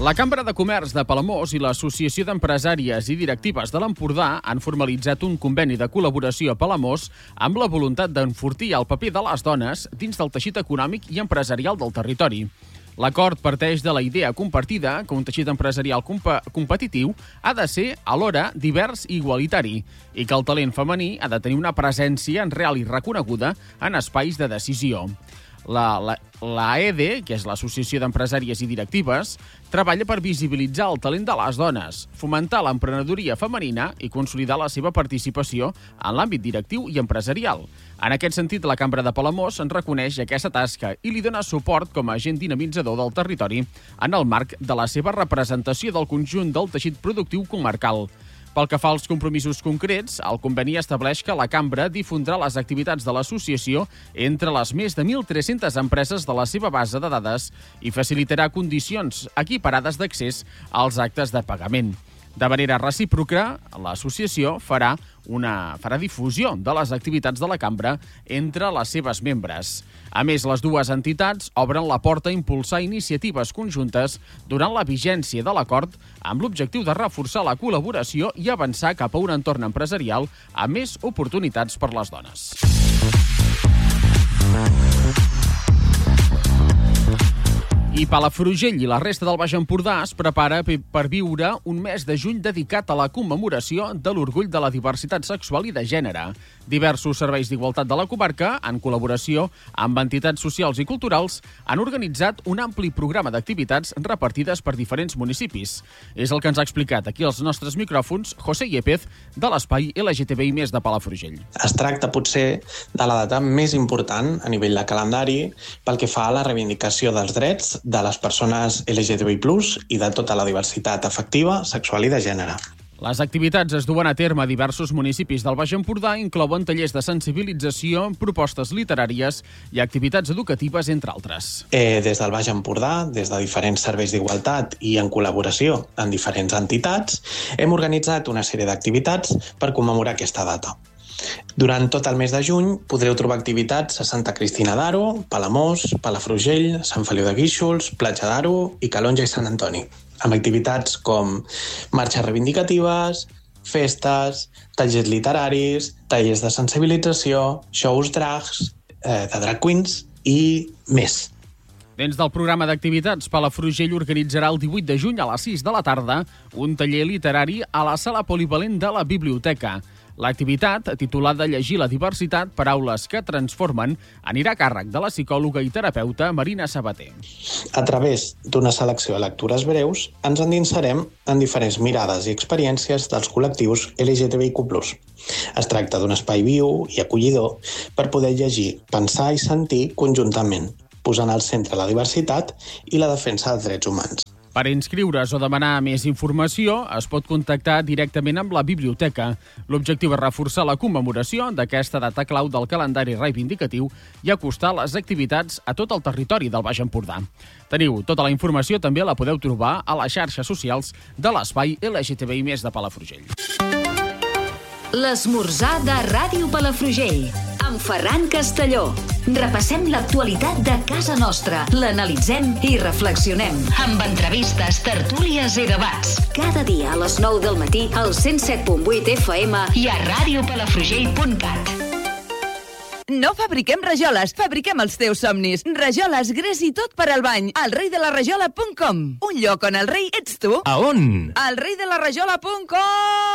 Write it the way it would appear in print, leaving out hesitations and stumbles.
La Cambra de Comerç de Palamós i l'Associació d'Empresàries i Directives de l'Empordà han formalitzat un conveni de col·laboració a Palamós amb la voluntat d'enfortir el paper de les dones dins del teixit econòmic i empresarial del territori. L'acord parteix de la idea compartida que un teixit empresarial competitiu ha de ser alhora divers i igualitari i que el talent femení ha de tenir una presència real i reconeguda en espais de decisió. L'AED, que és l'Associació d'Empresàries i Directives, treballa per visibilitzar el talent de les dones, fomentar l'emprenedoria femenina i consolidar la seva participació en l'àmbit directiu i empresarial. En aquest sentit, la Cambra de Palamós en reconeix aquesta tasca i li dona suport com a agent dinamitzador del territori en el marc de la seva representació del conjunt del teixit productiu comarcal. Pel que fa als compromisos concrets, el conveni estableix que la Cambra difondrà les activitats de l'associació entre les més de 1.300 empreses de la seva base de dades i facilitarà condicions equiparades d'accés als actes de pagament. De manera recíproca, l'associació farà difusió de les activitats de la Cambra entre les seves membres. A més, les dues entitats obren la porta a impulsar iniciatives conjuntes durant la vigència de l'acord amb l'objectiu de reforçar la col·laboració i avançar cap a un entorn empresarial amb més oportunitats per les dones. I Palafrugell i la resta del Baix Empordà es prepara per viure un mes de juny dedicat a la commemoració de l'orgull de la diversitat sexual i de gènere. Diversos serveis d'igualtat de la comarca, en col·laboració amb entitats socials i culturals, han organitzat un ampli programa d'activitats repartides per diferents municipis. És el que ens ha explicat aquí als nostres micròfons José Yepez, de l'espai LGTBI+ de Palafrugell. Es tracta potser de la data més important a nivell de calendari pel que fa a la reivindicació dels drets de les persones LGTBI+ i de tota la diversitat afectiva, sexual i de gènere. Les activitats es duen a terme a diversos municipis del Baix Empordà, inclouen tallers de sensibilització, propostes literàries i activitats educatives, entre altres. Des del Baix Empordà, des de diferents serveis d'igualtat i en col·laboració amb diferents entitats, hem organitzat una sèrie d'activitats per commemorar aquesta data. Durant tot el mes de juny podreu trobar activitats a Santa Cristina d'Aro, Palamós, Palafrugell, Sant Feliu de Guíxols, Platja d'Aro i Calonja i Sant Antoni, amb activitats com marxes reivindicatives, festes, tallers literaris, tallers de sensibilització, shows drags, de drag queens i més. Dins del programa d'activitats, Palafrugell organitzarà el 18 de juny a les 6 de la tarda un taller literari a la sala polivalent de la biblioteca. L'activitat, titulada Llegir la diversitat, paraules que transformen, anirà a càrrec de la psicòloga i terapeuta Marina Sabater. A través d'una selecció de lectures breus, ens endinsarem en diferents mirades i experiències dels col·lectius LGTBIQ+. Es tracta d'un espai viu i acollidor per poder llegir, pensar i sentir conjuntament, posant al centre la diversitat i la defensa dels drets humans. Per inscriure's o demanar més informació, es pot contactar directament amb la biblioteca. L'objectiu és reforçar la commemoració d'aquesta data clau del calendari reivindicatiu i acostar les activitats a tot el territori del Baix Empordà. Teniu tota la informació, també la podeu trobar a les xarxes socials de l'espai LGTBI+ de Palafrugell. L'esmorzar de Ràdio Palafrugell, amb Ferran Castelló. Repassem l'actualitat de casa nostra, l'analitzem i reflexionem. Amb entrevistes, tertúlies i debats. Cada dia a les 9 del matí al 107.8 FM i a radiopalafrugell.cat. No fabriquem rajoles, fabriquem els teus somnis. Rajoles, gres i tot per al bany. elreidelarajola.com. Un lloc on el rei ets tu. A on? elreidelarajola.com.